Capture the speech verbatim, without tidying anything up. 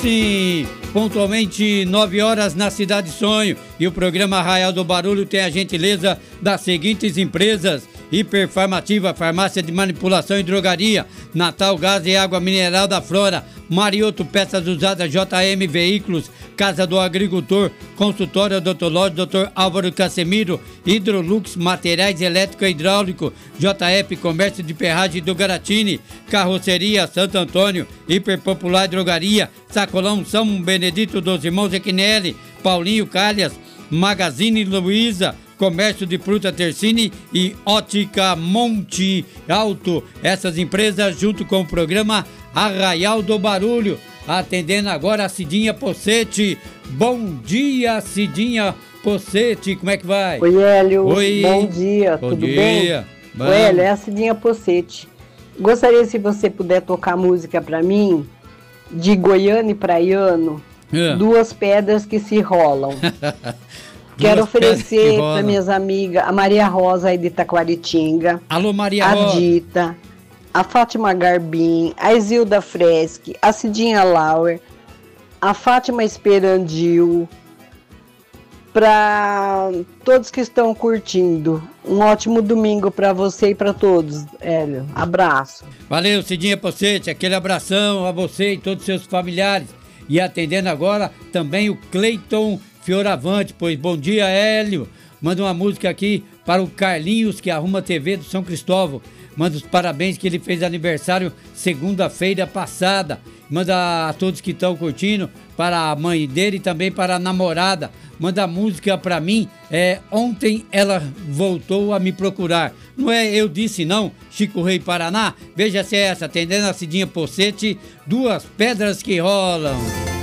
sim, pontualmente nove horas na Cidade Sonho. E o programa Arraial do Barulho tem a gentileza das seguintes empresas: Hiperfarmativa, farmácia de manipulação e drogaria, Natal Gás e Água Mineral da Flora, Marioto Peças Usadas, J M Veículos, Casa do Agricultor, Consultório Odontológico doutor Álvaro Casemiro, Hidrolux Materiais Elétrico e Hidráulico, J F Comércio de Ferragem do Garatini, Carroceria Santo Antônio, Hiperpopular Drogaria, Sacolão São Benedito dos Irmãos Equinelli, Paulinho Calhas, Magazine Luiza, Comércio de Fruta Tercini e Ótica Monte Alto. Essas empresas junto com o programa Arraial do Barulho. Atendendo agora a Cidinha Pocete. Bom dia, Cidinha Pocete, como é que vai? Oi, Hélio. Oi. Bom dia, Bom tudo dia. bem? Bom. Oi, Hélio, é a Cidinha Pocete. Gostaria, se você puder tocar música pra mim, de Goiano e Praiano, É. Duas Pedras que se Rolam. Quero Duas pedras que oferecer rolam. para minhas amigas, a Maria Rosa aí de Itaquaritinga, Alô, Maria a Rosa. Dita, a Fátima Garbim, a Isilda Freschi, a Cidinha Lauer, a Fátima Esperandil, para todos que estão curtindo. Um ótimo domingo para você e para todos, Hélio. Abraço. Valeu, Cidinha Pocete, aquele abração a você e todos os seus familiares. E atendendo agora também o Cleiton Fioravante, pois bom dia, Hélio. Manda uma música aqui para o Carlinhos, que arruma a T V do São Cristóvão. Manda os parabéns que ele fez aniversário segunda-feira passada. Manda a todos que estão curtindo, para a mãe dele e também para a namorada. Manda a música para mim, é Ontem Ela Voltou a Me Procurar. Não é Eu Disse Não, Chico Rei Paraná? Veja se é essa, atendendo a Cidinha Pocete, Duas Pedras que Rolam.